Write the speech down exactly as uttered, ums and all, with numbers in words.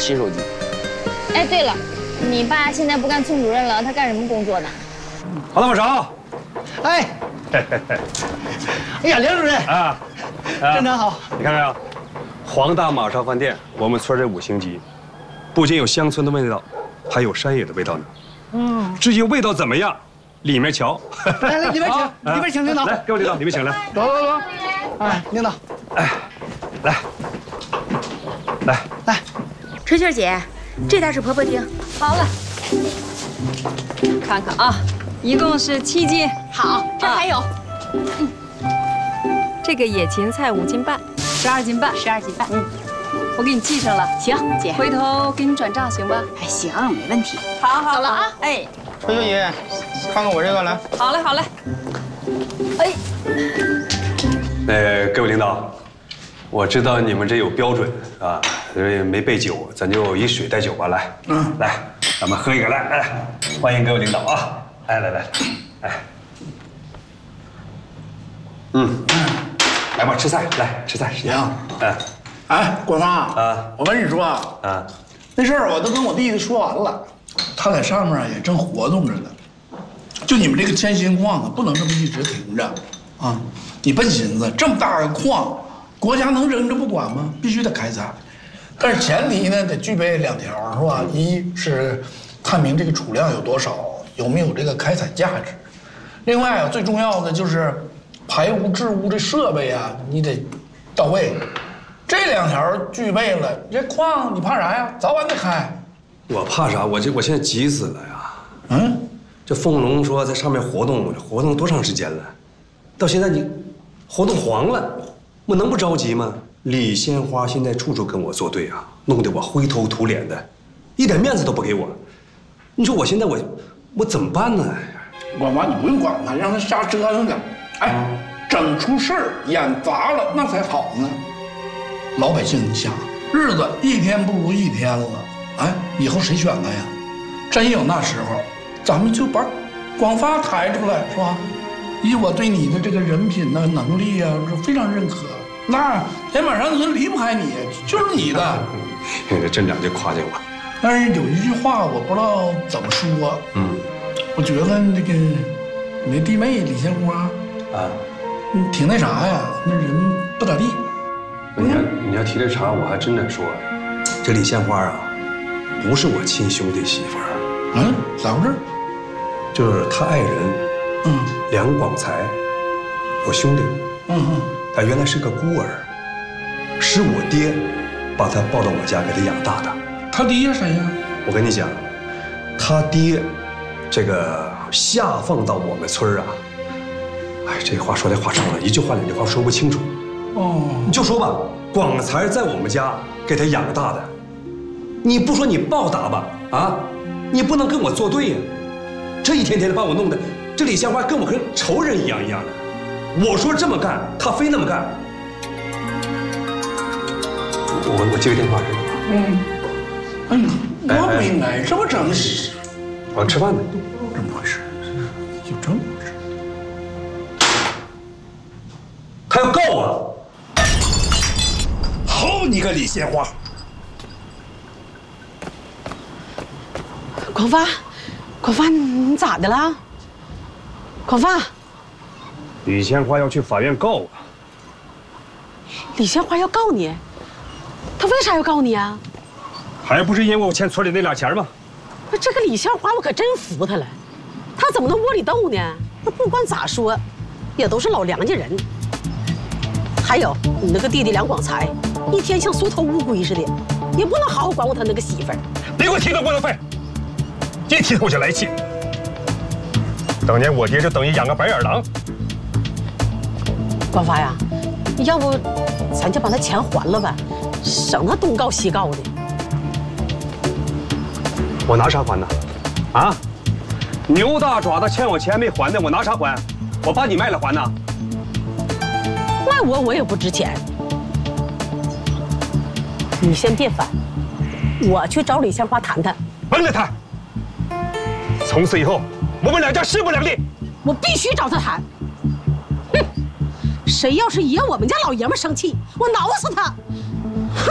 新手机。 哎，对了，你爸现在不干村主任了，他干什么工作呢？ 好了，马勺。 哎，哎呀，梁主任啊， 镇长好。 你看没有？黄大马勺饭店，我们村的五星级，不仅有乡村的味道，还有山野的味道呢。嗯，至于味道怎么样，里面瞧。 来来，里边请，里边请领导。 来，给我领导，里面请来。 走走走。哎，领导。 哎，来，来来， 春杏姐，这袋是婆婆丁。 好了，看看啊，一共是七斤。 好，这还有。 嗯，这个野芹菜五斤半，十二斤半， 十二斤半。 嗯，我给你记上了。 行，姐， 回头给你转账，行吧？ 哎，行，没问题。 好，好， 走了啊。 哎， 春秀姐，看看我这个来。 好嘞，好嘞。哎， 那各位领导，我知道你们这有标准啊，呃，没备酒，咱就以水代酒吧。来，嗯，来，咱们喝一个，来，来，欢迎各位领导啊！来来来，哎，嗯，来吧，吃菜，来吃菜。 行， 哎， 哎，官方啊， 我跟你说啊， 啊， 那事儿我都跟我弟弟说完了，他在上面也正活动着呢。就你们这个千心矿啊，不能这么一直停着啊！你笨寻思，这么大个矿，国家能扔着不管吗？必须得开采，但是前提呢得具备两条，是吧？一是探明这个储量有多少，有没有这个开采价值；另外啊，最重要的就是排污治污这设备啊，你得到位。这两条具备了，这矿你怕啥呀？早晚得开。 我怕啥？我这我现在急死了呀！ 嗯。 这凤龙说在上面活动，活动多长时间了？到现在你活动黄了，我能不着急吗？李鲜花现在处处跟我作对啊，弄得我灰头土脸的，一点面子都不给我。你说我现在我我怎么办呢？ 管完你不用管他，让他瞎折腾着。哎，整出事儿演砸了那才好呢。老百姓，你想，日子一天不如一天了，哎，以后谁选他呀？真有那时候。咱们就把广发抬出来，是吧？以我对你的这个人品呢、能力啊，非常认可。那天马山村离不开你，就是你的。 这镇长就夸奖我。 但是有一句话我不知道怎么说。嗯，我觉得那个你那弟妹李鲜花啊，挺那啥呀，那人不咋地。 你要你要提这茬，我还真得说，这李鲜花啊，不是我亲兄弟媳妇儿。 嗯，咋回事？ 就是他爱人，嗯，梁广才，我兄弟，嗯嗯，他原来是个孤儿，是我爹把他抱到我家给他养大的。 他爹谁呀？ 我跟你讲，他爹这个下放到我们村啊，哎，这话说来话长了，一句话两句话说不清楚。哦，你就说吧，广才在我们家给他养大的，你不说你报答吧，啊，你不能跟我作对呀。这一天天的把我弄得，这李鲜花跟我跟仇人一样一样的。我说这么干，他非那么干。我我接个电话给你。 嗯。哎呀，我不应该这么整。 我吃饭呢。 这么回事？就这么回事？ 他要告我。 好你个李鲜花！ 广发。广发，你咋的了？广发， 李鲜花要去法院告我。 李鲜花要告你？他为啥要告你啊？ 还不是因为我欠村里那俩钱吗？ 这个李鲜花我可真服他了，他怎么能窝里斗呢？那不管咋说，也都是老梁家人。还有你那个弟弟梁广才，一天像缩头乌龟似的，也不能好好管管他那个媳妇儿。 别给我提那过路费！一提他我就来气。当年我爹就等于养个白眼狼。 广发呀，要不咱就把那钱还了吧，省得东告西告的。 我拿啥还呢？啊，牛大爪子欠我钱没还呢，我拿啥还？我把你卖了还呢？ 卖我我也不值钱。你先别烦，我去找李鲜花谈谈。 甭来谈。从此以后，我们两家势不两立。 我必须找他谈。哼，谁要是惹我们家老爷们生气，我挠死他！